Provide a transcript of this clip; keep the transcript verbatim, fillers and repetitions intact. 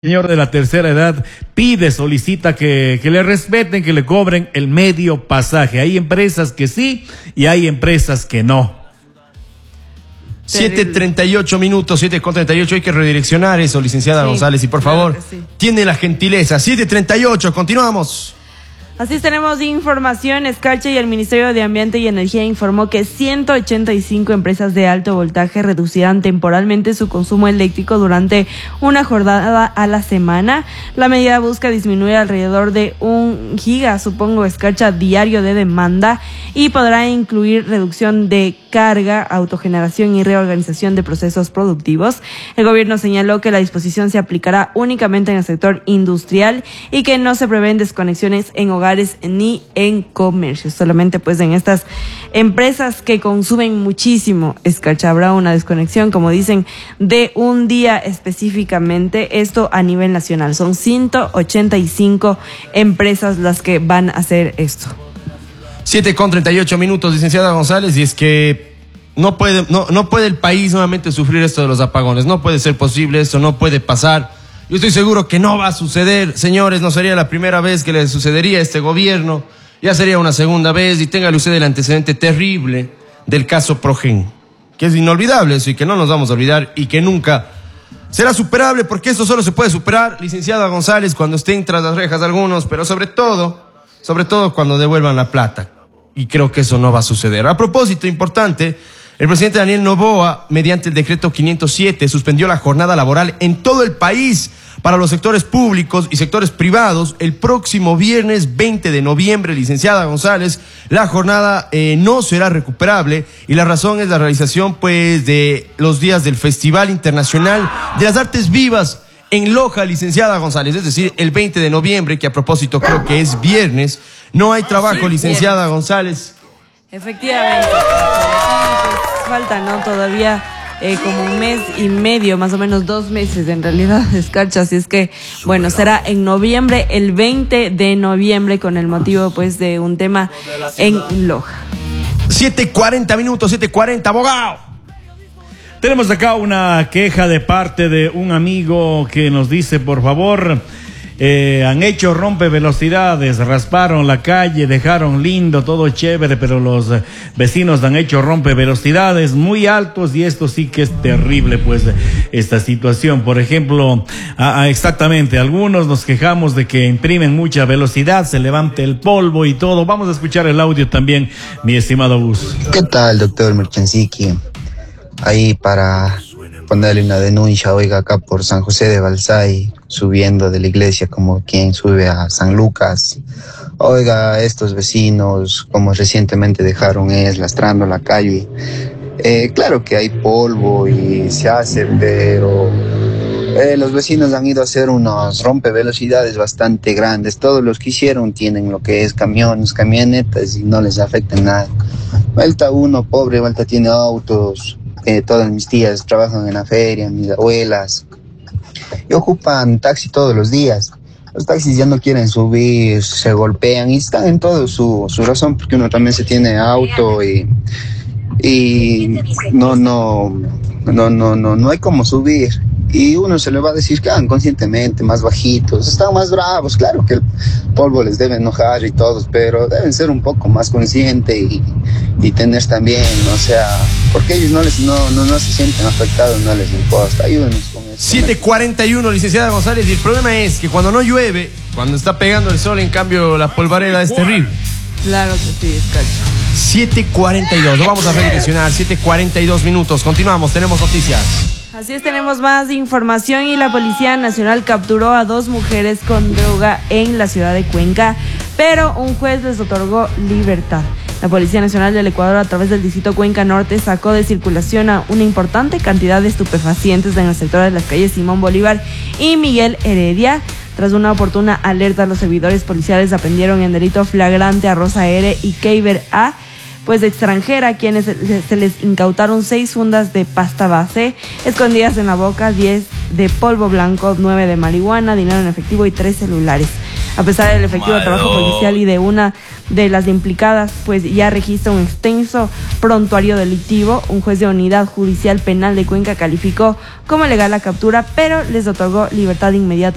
Señor de la tercera edad pide, solicita que, que le respeten, que le cobren el medio pasaje. Hay empresas que sí y hay empresas que no. siete treinta y ocho minutos, siete con treinta y ocho, hay que redireccionar eso, licenciada sí, González, y por favor, claro sí. tiene la gentileza. siete treinta y ocho, continuamos. Así tenemos información. Escarcha y el Ministerio de Ambiente y Energía informó que ciento ochenta y cinco empresas de alto voltaje reducirán temporalmente su consumo eléctrico durante una jornada a la semana. La medida busca disminuir alrededor de un giga, supongo, Escarcha, diario de demanda, y podrá incluir reducción de carga, autogeneración y reorganización de procesos productivos. El gobierno señaló que la disposición se aplicará únicamente en el sector industrial y que no se prevén desconexiones en hogares ni en comercio, solamente pues en estas empresas que consumen muchísimo. Escarcha, habrá una desconexión, como dicen, de un día específicamente, esto a nivel nacional. Son ciento ochenta y cinco empresas las que van a hacer esto. siete con treinta y ocho minutos, licenciada González, y es que no puede, no, no puede el país nuevamente sufrir esto de los apagones, no puede ser posible, esto no puede pasar. Yo estoy seguro que no va a suceder, señores, no sería la primera vez que le sucedería a este gobierno, ya sería una segunda vez, y téngale usted el antecedente terrible del caso Progen, que es inolvidable eso y que no nos vamos a olvidar y que nunca será superable, porque esto solo se puede superar, licenciada González, cuando estén tras las rejas algunos, pero sobre todo, sobre todo cuando devuelvan la plata, y creo que eso no va a suceder. A propósito, importante, el presidente Daniel Noboa, mediante el decreto quinientos siete, suspendió la jornada laboral en todo el país para los sectores públicos y sectores privados. El próximo viernes veinte de noviembre, licenciada González, la jornada eh, no será recuperable, y la razón es la realización pues de los días del Festival Internacional de las Artes Vivas en Loja, licenciada González, es decir, el veinte de noviembre, que a propósito creo que es viernes. No hay trabajo, licenciada González. Efectivamente. Pues falta, ¿no? Todavía eh, como un mes y medio, más o menos dos meses en realidad, Escarcha. Así es que, bueno, será en noviembre, el veinte de noviembre, con el motivo pues de un tema en Loja. siete cuarenta minutos, siete cuarenta, abogado. Tenemos acá una queja de parte de un amigo que nos dice, por favor, eh, han hecho rompevelocidades, rasparon la calle, dejaron lindo, todo chévere, pero los vecinos han hecho rompevelocidades muy altos, y esto sí que es terrible, pues, esta situación. Por ejemplo, a, a exactamente, algunos nos quejamos de que imprimen mucha velocidad, se levanta el polvo y todo. Vamos a escuchar el audio también, mi estimado Gus. ¿Qué tal, doctor Merchansiki? Ahí para ponerle una denuncia, oiga, acá por San José de Balsay, subiendo de la iglesia como quien sube a San Lucas. Oiga, estos vecinos, como recientemente dejaron es lastrando la calle. Eh, claro que hay polvo y se hace, pero eh, los vecinos han ido a hacer unos rompevelocidades bastante grandes. Todos los que hicieron tienen lo que es camiones, camionetas, y no les afecta nada. Falta uno, pobre, falta tiene autos. Eh, todas mis tías trabajan en la feria, mis abuelas, y ocupan taxi todos los días. Los taxis ya no quieren subir, se golpean, y están en todo su, su razón, porque uno también se tiene auto y, y no, no, no, no, no, no hay como subir. Y uno se le va a decir que hagan conscientemente, más bajitos, están más bravos. Claro que el polvo les debe enojar y todos, pero deben ser un poco más conscientes y, y tener también, o sea, porque ellos no les no, no, no se sienten afectados, no les importa. Ayúdenos con eso. siete cuarenta y uno, licenciada González, y el problema es que cuando no llueve, cuando está pegando el sol, en cambio la polvareda es terrible. Claro que sí, Escarcha. siete cuarenta y dos, lo vamos a redireccionar, siete cuarenta y dos minutos, continuamos, tenemos noticias. Así es, tenemos más información, y la Policía Nacional capturó a dos mujeres con droga en la ciudad de Cuenca, pero un juez les otorgó libertad. La Policía Nacional del Ecuador, a través del distrito Cuenca Norte, sacó de circulación a una importante cantidad de estupefacientes en el sector de las calles Simón Bolívar y Miguel Heredia. Tras una oportuna alerta, los servidores policiales aprendieron en delito flagrante a Rosa R. y Keiber A., pues extranjera, quienes se les incautaron seis fundas de pasta base escondidas en la boca, diez de polvo blanco, nueve de marihuana, dinero en efectivo y tres celulares. A pesar del efectivo Malo. trabajo policial y de una de las implicadas, pues ya registra un extenso prontuario delictivo, un juez de unidad judicial penal de Cuenca calificó como legal la captura, pero les otorgó libertad inmediata